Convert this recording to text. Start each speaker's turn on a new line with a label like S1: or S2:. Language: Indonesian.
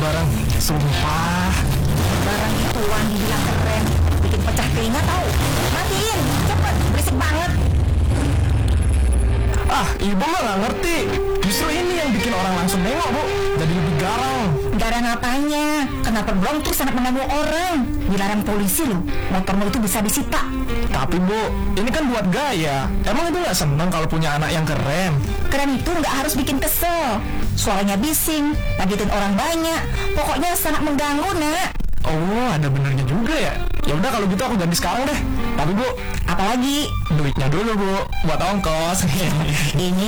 S1: barang. Sumpah.
S2: Barang ituan dibilang keren, bikin pecah telinga tahu. Matiin, cepet, berisik banget.
S1: Ah, ibu mah nggak ngerti. Justru ini yang bikin orang langsung nengok, Bu. Jadi lebih garang.
S2: Garang apanya? Kenapa blong tuh sangat mengganggu orang? Dilarang polisi loh, motormu itu bisa disita.
S1: Tapi Bu, ini kan buat gaya. Emang itu nggak seneng kalau punya anak yang keren?
S2: Keren itu nggak harus bikin kesel. Suaranya bising, ngagetin orang banyak. Pokoknya sangat mengganggu, nak.
S1: Oh, ada benernya juga ya. Ya udah kalau gitu aku ganti sekarang deh. Tapi Bu,
S2: Apalagi
S1: duitnya dulu Bu, buat ongkos.
S2: ini